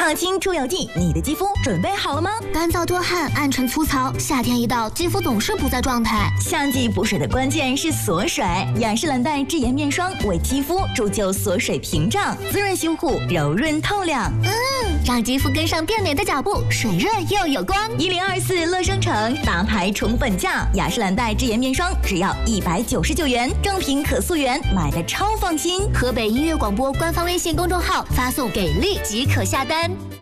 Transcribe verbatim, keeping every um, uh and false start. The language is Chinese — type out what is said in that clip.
抗菌出油剂，你的肌肤准备好了吗？ 干燥多汗、暗沉粗糙，夏天一到，肌肤总是不在状态。 夏季补水的关键是锁水，雅诗兰黛智妍面霜为肌肤铸就锁水屏障，滋润修护，柔润透亮。 嗯，让肌肤跟上变美的脚步，水润又有光。 一零二四乐生城大牌宠本价，雅诗兰黛智妍面霜只要一百九十九元，正品可溯源，买的超放心。 河北音乐广播官方微信公众号发送给力即可下单。